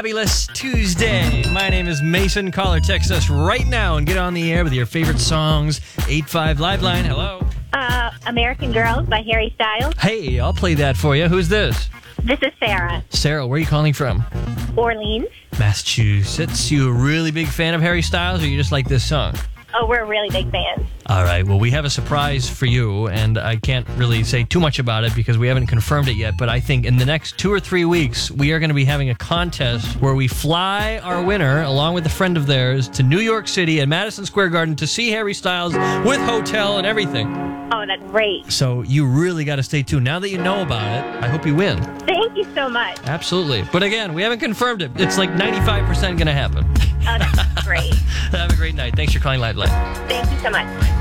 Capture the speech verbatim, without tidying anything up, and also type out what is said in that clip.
Fabulous Tuesday. My name is Mason. Call or text us right now and get on the air with your favorite songs. eight five Live Line. Hello. Uh, American Girls by Harry Styles. Hey, I'll play that for you. Who's this? This is Sarah. Sarah, where are you calling from? Orleans. Massachusetts. You a really big fan of Harry Styles, or you just like this song? Oh, we're really big fans. All right. Well, we have a surprise for you, and I can't really say too much about it because we haven't confirmed it yet. But I think in the next two or three weeks, we are going to be having a contest where we fly our winner, along with a friend of theirs, to New York City at Madison Square Garden to see Harry Styles with hotel and everything. Oh, that's great. So you really got to stay tuned. Now that you know about it, I hope you win. Thank you so much. Absolutely. But again, we haven't confirmed it. It's like ninety-five percent going to happen. Oh, that's great. Have a great night. Thanks for calling Live Line. Thank you so much.